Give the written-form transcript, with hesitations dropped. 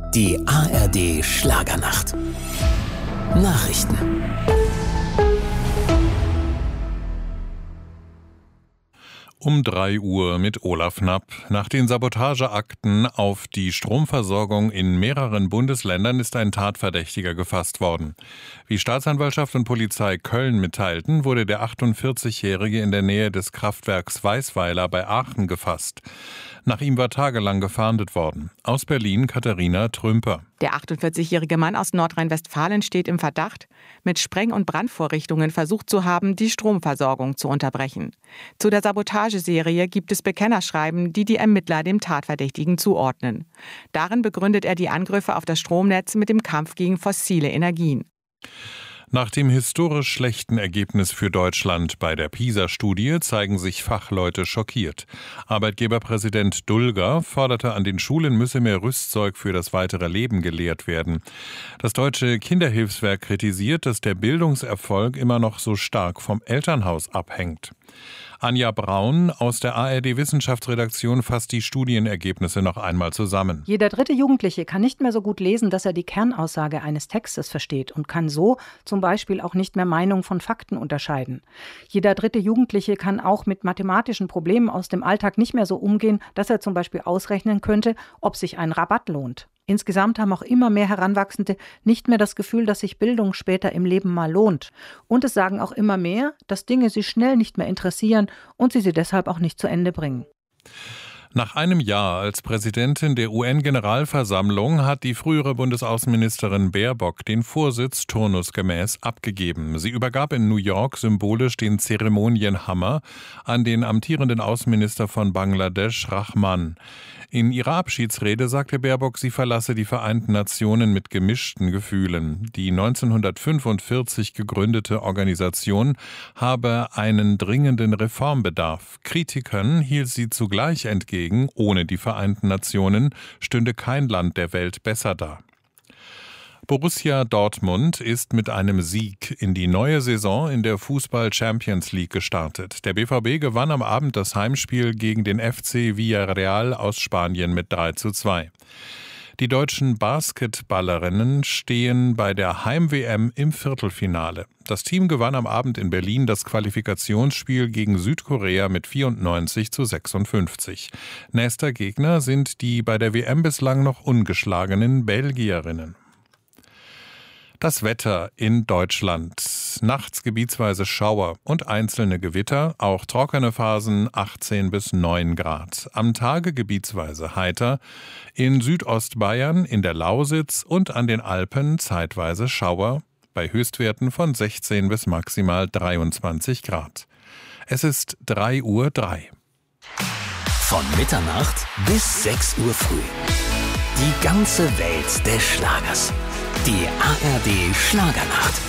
Die ARD Schlagernacht. Nachrichten. Um 3 Uhr mit Olaf Knapp. Nach den Sabotageakten auf die Stromversorgung in mehreren Bundesländern ist ein Tatverdächtiger gefasst worden. Wie Staatsanwaltschaft und Polizei Köln mitteilten, wurde der 48-Jährige in der Nähe des Kraftwerks Weißweiler bei Aachen gefasst. Nach ihm war tagelang gefahndet worden. Aus Berlin Katharina Trümper. Der 48-jährige Mann aus Nordrhein-Westfalen steht im Verdacht, mit Spreng- und Brandvorrichtungen versucht zu haben, die Stromversorgung zu unterbrechen. Zu der Sabotageserie gibt es Bekennerschreiben, die die Ermittler dem Tatverdächtigen zuordnen. Darin begründet er die Angriffe auf das Stromnetz mit dem Kampf gegen fossile Energien. Nach dem historisch schlechten Ergebnis für Deutschland bei der PISA-Studie zeigen sich Fachleute schockiert. Arbeitgeberpräsident Dulger forderte, an den Schulen müsse mehr Rüstzeug für das weitere Leben gelehrt werden. Das Deutsche Kinderhilfswerk kritisiert, dass der Bildungserfolg immer noch so stark vom Elternhaus abhängt. Anja Braun aus der ARD-Wissenschaftsredaktion fasst die Studienergebnisse noch einmal zusammen. Jeder dritte Jugendliche kann nicht mehr so gut lesen, dass er die Kernaussage eines Textes versteht und kann so zum Beispiel auch nicht mehr Meinung von Fakten unterscheiden. Jeder dritte Jugendliche kann auch mit mathematischen Problemen aus dem Alltag nicht mehr so umgehen, dass er zum Beispiel ausrechnen könnte, ob sich ein Rabatt lohnt. Insgesamt haben auch immer mehr Heranwachsende nicht mehr das Gefühl, dass sich Bildung später im Leben mal lohnt. Und es sagen auch immer mehr, dass Dinge sie schnell nicht mehr interessieren und sie deshalb auch nicht zu Ende bringen. Nach einem Jahr als Präsidentin der UN-Generalversammlung hat die frühere Bundesaußenministerin Baerbock den Vorsitz turnusgemäß abgegeben. Sie übergab in New York symbolisch den Zeremonienhammer an den amtierenden Außenminister von Bangladesch, Rahman. In ihrer Abschiedsrede sagte Baerbock, sie verlasse die Vereinten Nationen mit gemischten Gefühlen. Die 1945 gegründete Organisation habe einen dringenden Reformbedarf. Kritikern hielt sie zugleich entgegen, ohne die Vereinten Nationen stünde kein Land der Welt besser da. Borussia Dortmund ist mit einem Sieg in die neue Saison in der Fußball-Champions League gestartet. Der BVB gewann am Abend das Heimspiel gegen den FC Villarreal aus Spanien mit 3:2. Die deutschen Basketballerinnen stehen bei der Heim-WM im Viertelfinale. Das Team gewann am Abend in Berlin das Qualifikationsspiel gegen Südkorea mit 94:56. Nächster Gegner sind die bei der WM bislang noch ungeschlagenen Belgierinnen. Das Wetter in Deutschland. Nachts gebietsweise Schauer und einzelne Gewitter, auch trockene Phasen 18 bis 9 Grad. Am Tage gebietsweise heiter. In Südostbayern, in der Lausitz und an den Alpen zeitweise Schauer bei Höchstwerten von 16 bis maximal 23 Grad. Es ist 3:03 Uhr. Von Mitternacht bis 6 Uhr früh. Die ganze Welt des Schlagers. Die ARD Schlagernacht.